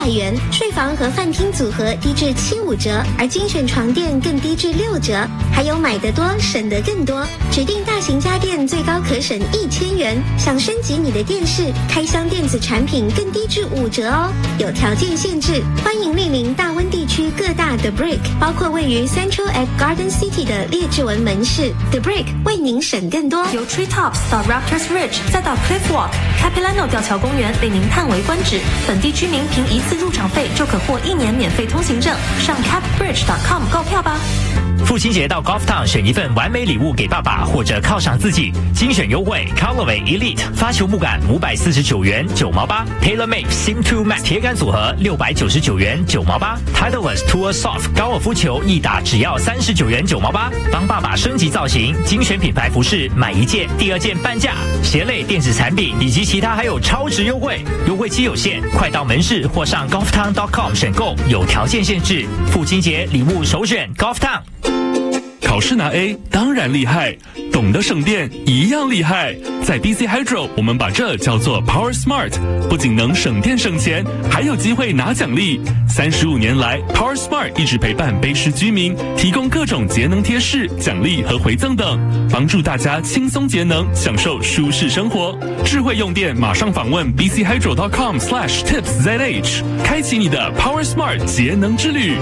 元，睡房和饭厅组合低至75折，而精选床垫更低至6折，还有买得多省得更多，指定大型家电最高可省1000元，想升级你的电视、开箱电子产品更低至5折哦，有条件限制，欢迎莅临大温地区各大 The Brick， 包括位于 Central at Garden City 的列治文门市 The Brick， 为您省更多。 由 Treetops 到 Raptors Ridge， 再到 Cliff Walk、Capilano 吊桥公园，为您叹为观止。本地居民凭一次入场费就可获1年免费通行证，上 capbridge.com 购票吧。 父亲节到 Golf Town 选一份完美礼物给爸爸，或者犒赏自己，精选优惠 Callaway Elite 发球木杆549元9毛8 ，TaylorMade Sim2 Max 铁杆组合699元9毛8 ，Titleist Tour Soft 高尔夫球一打只要39元9毛8，帮爸爸升级造型，精选品牌服饰买一件第2件半价，鞋类电子产品以及其他还有超值优惠，优惠期有限，快到门市或上 golftown.com 选购，有条件限制。父亲节礼物首选 Golf Town。 考试拿 A 当然厉害，懂得省电一样厉害。在 BC Hydro， 我们把这叫做 Power Smart， 不仅能省电省钱，还有机会拿奖励。35年来 ，Power Smart 一直陪伴卑诗居民，提供各种节能贴士、奖励和回赠等，帮助大家轻松节能，享受舒适生活。智慧用电，马上访问 bchydro.com/tipszh， 开启你的 Power Smart 节能之旅。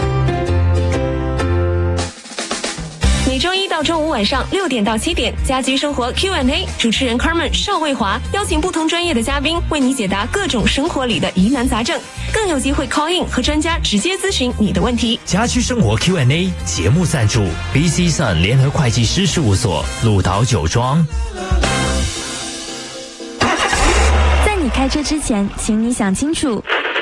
每周一到周五晚上6点到7点，家居生活 Q&A， 主持人 Carmen 邵卫华邀请不同专业的嘉宾，为你解答各种生活里的疑难杂症，更有机会 call in 和专家直接咨询你的问题。 家居生活 Q&A 节目赞助 BC Sun 联合会计师事务所，鹿岛酒庄。 在你开车之前，请你想清楚。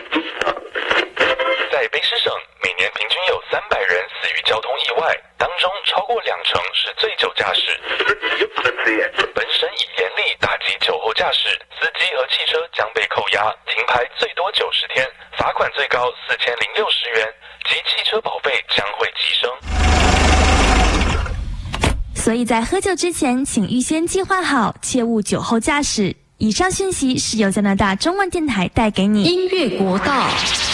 在卑诗省，每年平均有300人死于交通意外，当中超过20%是醉酒驾驶。本省已严厉打击酒后驾驶，司机和汽车将被扣押，停牌最多90天，罚款最高4060元，及汽车保费将会提升。 所以在喝酒之前，请预先计划好，切勿酒后驾驶。以上讯息是由加拿大中文电台带给你。 音乐国道。